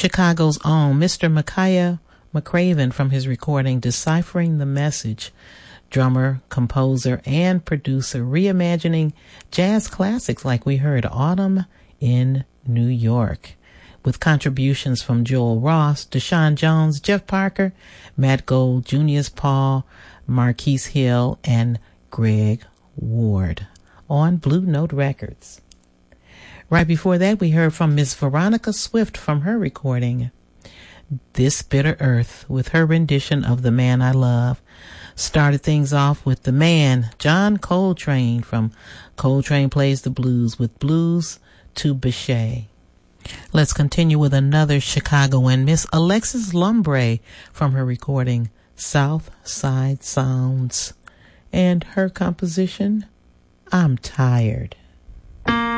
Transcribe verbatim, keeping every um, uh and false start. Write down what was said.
Chicago's own Mister Micaiah McCraven from his recording Deciphering the Message, drummer, composer, and producer, reimagining jazz classics like we heard Autumn in New York, with contributions from Joel Ross, Deshaun Jones, Jeff Parker, Matt Gold, Junius Paul, Marquise Hill, and Greg Ward on Blue Note Records. Right before that, we heard from Miss Veronica Swift from her recording This Bitter Earth, with her rendition of The Man I Love. Started things off with the man, John Coltrane, from Coltrane Plays the Blues, with Blues to Bechet. Let's continue with another Chicagoan, Miss Alexis Lumbre, from her recording South Side Sounds, and her composition, I'm Tired.